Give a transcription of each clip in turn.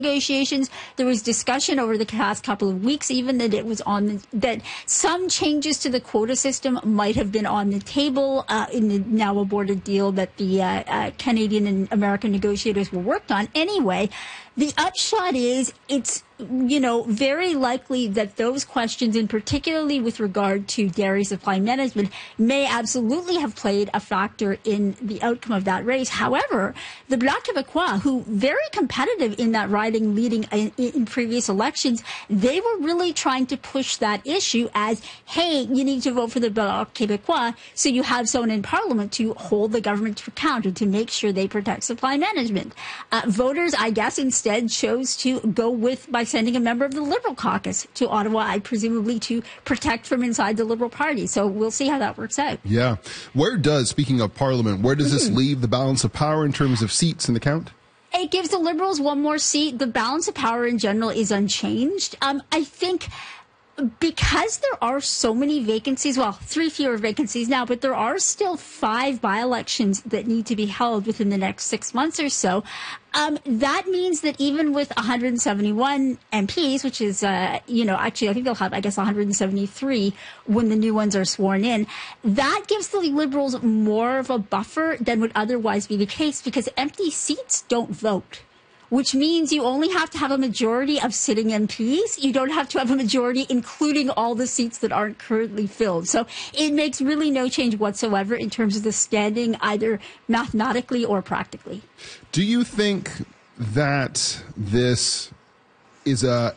negotiations. There was discussion over the past couple of weeks, even that it was that some changes to the quota system might have been on the table in the now aborted deal that the Canadian and American negotiators were worked on. Anyway, the upshot is it's, very likely that those questions, and particularly with regard to dairy supply management, may absolutely have played a factor in the outcome of that race. However, the Bloc Québécois, who very competitive in that riding leading in previous elections, they were really trying to push that issue as, hey, you need to vote for the Bloc Québécois so you have someone in Parliament to hold the government to account and to make sure they protect supply management. Voters, I guess, instead chose to go with by sending a member of the Liberal caucus to Ottawa, presumably to protect from inside the Liberal Party. So we'll see how that works out. Yeah. Speaking of Parliament, where does this leave the balance of power in terms of seats in the count? It gives the Liberals one more seat. The balance of power in general is unchanged. I think because there are so many vacancies, 3 fewer vacancies now, but there are still 5 by-elections that need to be held within the next 6 months or so. That means that even with 171 MPs, which is, actually, I think they'll have, 173 when the new ones are sworn in, that gives the Liberals more of a buffer than would otherwise be the case because empty seats don't vote, which means you only have to have a majority of sitting MPs. You don't have to have a majority, including all the seats that aren't currently filled. So it makes really no change whatsoever in terms of the standing, either mathematically or practically. Do you think that this is a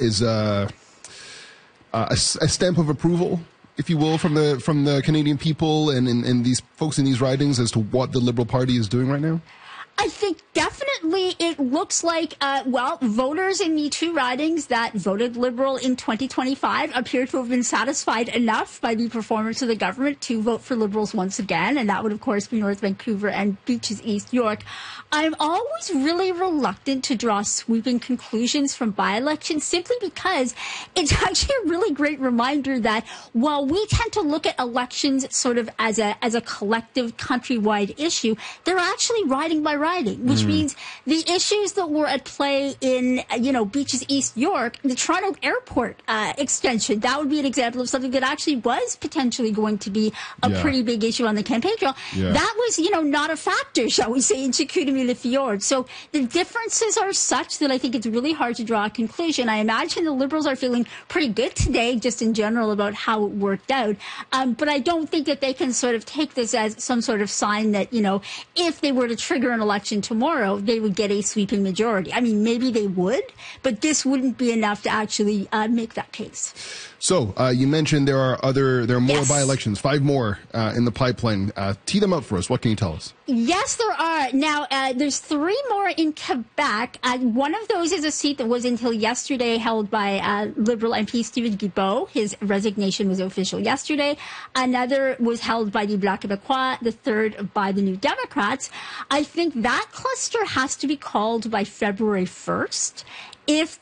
stamp of approval, if you will, from the Canadian people and these folks in these ridings as to what the Liberal Party is doing right now? I think definitely it looks like, voters in the 2 ridings that voted Liberal in 2025 appear to have been satisfied enough by the performance of the government to vote for Liberals once again. And that would, of course, be North Vancouver and Beaches East York. I'm always really reluctant to draw sweeping conclusions from by-elections simply because it's actually a really great reminder that while we tend to look at elections sort of as a collective countrywide issue, they're actually riding by riding, which means the issues that were at play in, Beaches East York, the Toronto Airport extension, that would be an example of something that actually was potentially going to be a pretty big issue on the campaign trail. Yeah. That was, not a factor, shall we say, in Chicoutimi-Le-Fjord. So the differences are such that I think it's really hard to draw a conclusion. I imagine the Liberals are feeling pretty good today, just in general, about how it worked out. But I don't think that they can sort of take this as some sort of sign that, if they were to trigger an election tomorrow, they would get a sweeping majority. I mean, maybe they would, but this wouldn't be enough to actually make that case. So you mentioned there are more by-elections, 5 more in the pipeline. Tee them up for us. What can you tell us? Yes, there are. Now, there's 3 more in Quebec. One of those is a seat that was until yesterday held by Liberal MP Stephen Guilbeault. His resignation was official yesterday. Another was held by the Bloc Québécois, the third by the New Democrats. I think that cluster has to be called by February 1st. If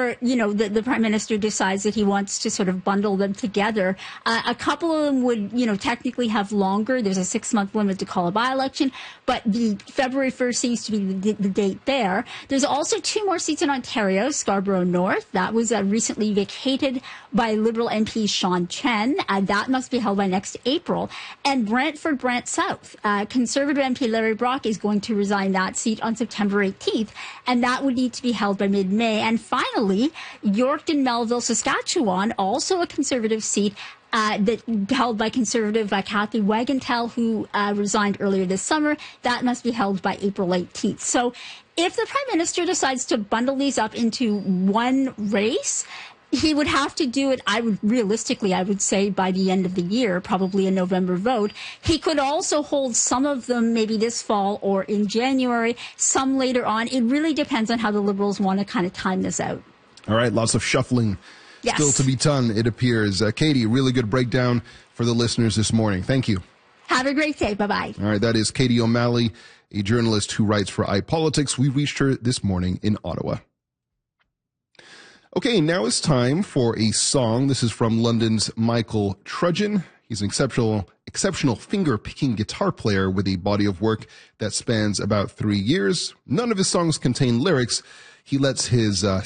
the Prime Minister decides that he wants to sort of bundle them together, a couple of them would, technically have longer. There's a 6-month limit to call a by-election, but the February 1st seems to be the date there. There's also 2 more seats in Ontario, Scarborough North. That was recently vacated by Liberal MP Sean Chen. That must be held by next April. And Brantford Brant South. Conservative MP Larry Brock is going to resign that seat on September 18th, and that would need to be held by mid-May. And finally, Yorkton Melville, Saskatchewan, also a Conservative seat that held by Conservative Kathy Wagenthal, who resigned earlier this summer. That must be held by April 18th. So if the Prime Minister decides to bundle these up into one race, he would have to do it, I would say, by the end of the year, probably a November vote. He could also hold some of them maybe this fall or in January, some later on. It really depends on how the Liberals want to kind of time this out. All right, lots of shuffling still to be done, it appears. Katie, really good breakdown for the listeners this morning. Thank you. Have a great day. Bye-bye. All right, that is Katie O'Malley, a journalist who writes for iPolitics. We reached her this morning in Ottawa. Okay, now it's time for a song. This is from London's Michael Trudgeon. He's an exceptional finger-picking guitar player with a body of work that spans about 3 years. None of his songs contain lyrics. he lets his